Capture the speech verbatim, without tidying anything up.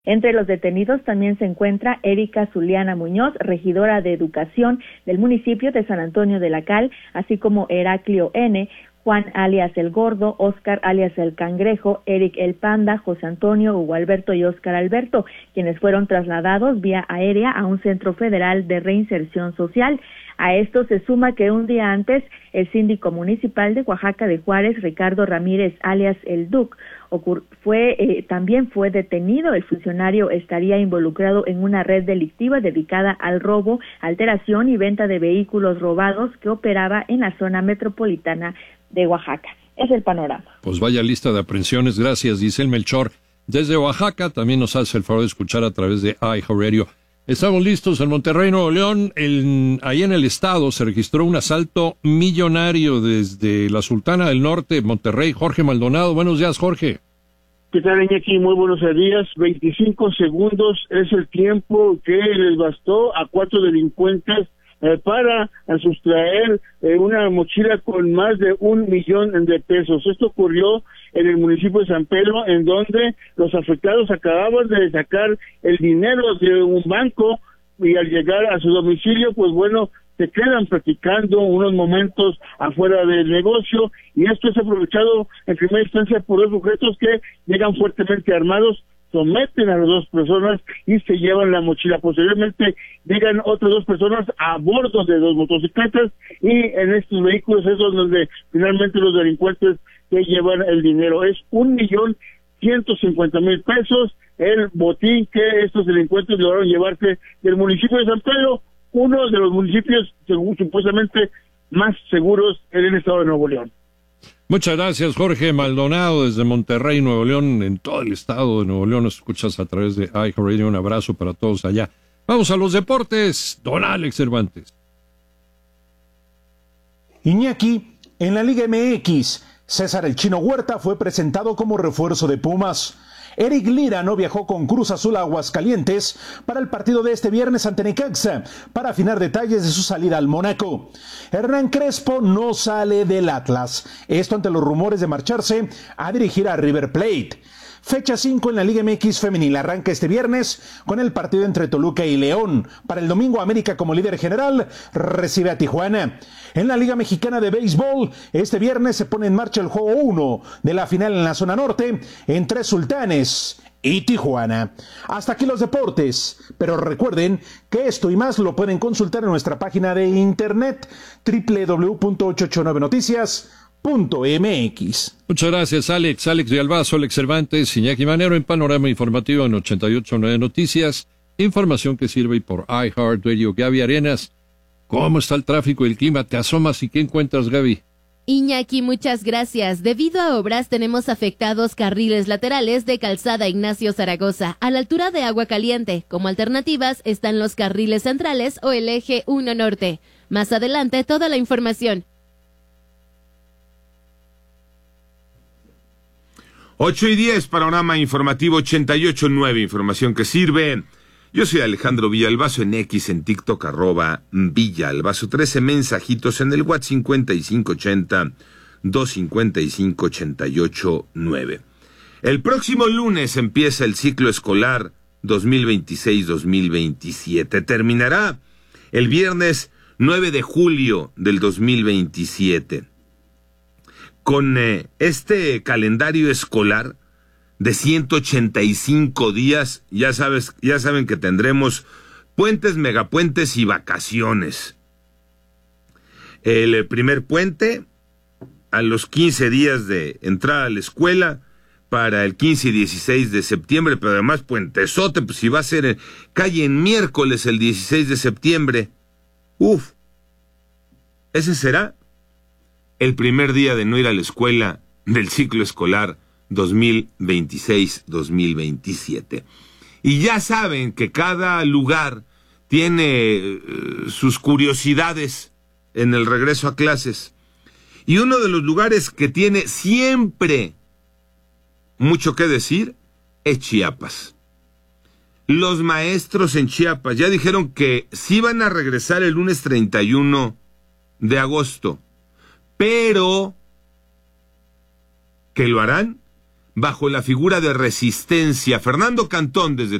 Entre los detenidos también se encuentra Erika Zuliana Muñoz, regidora de Educación del municipio de San Antonio de la Cal, así como Heraclio N., Juan alias El Gordo, Oscar alias El Cangrejo, Eric El Panda, José Antonio, Hugo Alberto y Oscar Alberto, quienes fueron trasladados vía aérea a un centro federal de reinserción social. A esto se suma que un día antes, el síndico municipal de Oaxaca de Juárez, Ricardo Ramírez alias El Duc, ocur- fue eh, también fue detenido. El funcionario estaría involucrado en una red delictiva dedicada al robo, alteración y venta de vehículos robados que operaba en la zona metropolitana de Oaxaca. Es el panorama. Pues vaya lista de aprehensiones. Gracias, Giselle Melchor. Desde Oaxaca también nos hace el favor de escuchar a través de iHeartRadio. Estamos listos en Monterrey, Nuevo León. El, ahí en el estado se registró un asalto millonario desde la Sultana del Norte, Monterrey. Jorge Maldonado, buenos días, Jorge. ¿Qué tal, Iñaki? Muy buenos días. veinticinco segundos es el tiempo que les bastó a cuatro delincuentes eh, para eh, sustraer eh, una mochila con más de un millón de pesos. Esto ocurrió en el municipio de San Pedro, en donde los afectados acababan de sacar el dinero de un banco y al llegar a su domicilio, pues bueno, se quedan platicando unos momentos afuera del negocio, y esto es aprovechado en primera instancia por dos sujetos que llegan fuertemente armados, someten a las dos personas y se llevan la mochila. Posteriormente llegan otras dos personas a bordo de dos motocicletas, y en estos vehículos es donde finalmente los delincuentes que llevan el dinero. Es un millón ciento cincuenta mil pesos el botín que estos delincuentes lograron llevarse del municipio de San Pedro, uno de los municipios según, supuestamente más seguros en el estado de Nuevo León. Muchas gracias, Jorge Maldonado, desde Monterrey, Nuevo León. En todo el estado de Nuevo León nos escuchas a través de iHeartRadio. Un abrazo para todos allá. Vamos a los deportes. Don Alex Cervantes. Iñaki, en la Liga M X, César El Chino Huerta fue presentado como refuerzo de Pumas. Eric Lira no viajó con Cruz Azul a Aguascalientes para el partido de este viernes ante Necaxa para afinar detalles de su salida al Mónaco. Hernán Crespo no sale del Atlas, esto ante los rumores de marcharse a dirigir a River Plate. Fecha cinco en la Liga M X femenil arranca este viernes con el partido entre Toluca y León. Para el domingo, América como líder general recibe a Tijuana. En la Liga Mexicana de Béisbol, este viernes se pone en marcha el juego uno de la final en la zona norte entre Sultanes y Tijuana. Hasta aquí los deportes, pero recuerden que esto y más lo pueden consultar en nuestra página de internet doble u doble u doble u punto ochocientos ochenta y nueve noticias punto m x. Muchas gracias, Alex. Alex de Albazo, Alex Cervantes, Iñaki Manero en Panorama Informativo en ochenta y ocho punto nueve Noticias. Información que sirve por iHeartRadio. Gaby Arenas, ¿cómo está el tráfico y el clima? Te asomas y ¿qué encuentras, Gaby? Iñaki, muchas gracias. Debido a obras, tenemos afectados carriles laterales de Calzada Ignacio Zaragoza, a la altura de Agua Caliente. Como alternativas están los carriles centrales o el eje uno Norte. Más adelante, toda la información. ocho y diez, Panorama Informativo ochenta y ocho punto nueve, información que sirve. Yo soy Alejandro Villalbazo en X, en TikTok, arroba Villalbazo. trece mensajitos en el WhatsApp cincuenta y cinco ochenta, doscientos cincuenta y cinco, ochenta y ocho nueve. El próximo lunes empieza el ciclo escolar dos mil veintiséis dos mil veintisiete. Terminará el viernes nueve de julio del dos mil veintisiete. Con eh, este calendario escolar de ciento ochenta y cinco días, ya sabes, ya saben que tendremos puentes, megapuentes y vacaciones. El primer puente a los quince días de entrada a la escuela, para el quince y dieciséis de septiembre, pero además puentesote, pues si va a ser, en, calle en miércoles el dieciséis de septiembre. Uf, ese será el primer día de no ir a la escuela del ciclo escolar dos mil veintiséis dos mil veintisiete. Y ya saben que cada lugar tiene uh, sus curiosidades en el regreso a clases. Y uno de los lugares que tiene siempre mucho que decir es Chiapas. Los maestros en Chiapas ya dijeron que sí van a regresar el lunes treinta y uno de agosto, pero que lo harán bajo la figura de resistencia. Fernando Cantón, desde